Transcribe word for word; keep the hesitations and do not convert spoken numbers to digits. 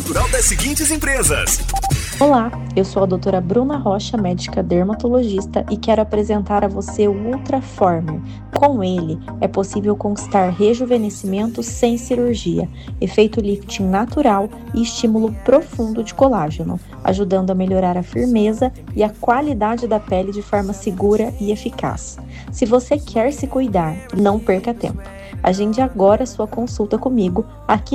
natural das seguintes empresas. Olá, eu sou a doutora Bruna Rocha, médica dermatologista, e quero apresentar a você o Ultraformer. Com ele, é possível conquistar rejuvenescimento sem cirurgia, efeito lifting natural e estímulo profundo de colágeno, ajudando a melhorar a firmeza e a qualidade da pele de forma segura e eficaz. Se você quer se cuidar, não perca tempo. Agende agora sua consulta comigo aqui